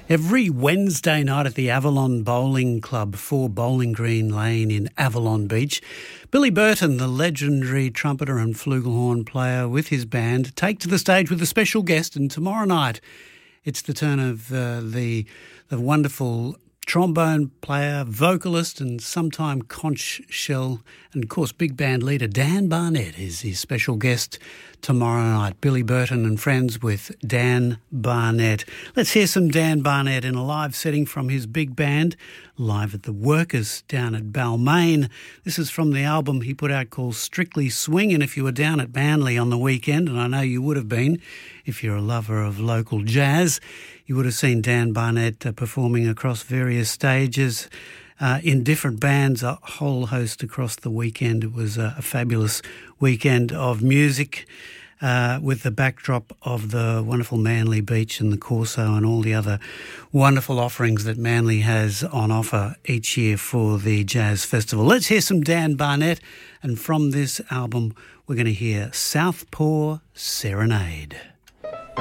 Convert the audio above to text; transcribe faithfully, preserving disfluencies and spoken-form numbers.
Every Wednesday night at the Avalon Bowling Club, four Bowling Green Lane in Avalon Beach, Billy Burton, the legendary trumpeter and flugelhorn player with his band, take to the stage with a special guest. And tomorrow night, it's the turn of uh, the the wonderful trombone player, vocalist and sometime conch shell and, of course, big band leader Dan Barnett is his special guest tomorrow night. Billy Burton and friends with Dan Barnett. Let's hear some Dan Barnett in a live setting from his big band, live at the Workers down at Balmain. This is from the album he put out called Strictly Swing, and if you were down at Manly on the weekend, and I know you would have been if you're a lover of local jazz, you would have seen Dan Barnett uh, performing across various stages uh, in different bands, a whole host across the weekend. It was a, a fabulous weekend of music uh, with the backdrop of the wonderful Manly Beach and the Corso and all the other wonderful offerings that Manly has on offer each year for the Jazz Festival. Let's hear some Dan Barnett, and from this album we're going to hear Southpaw Serenade.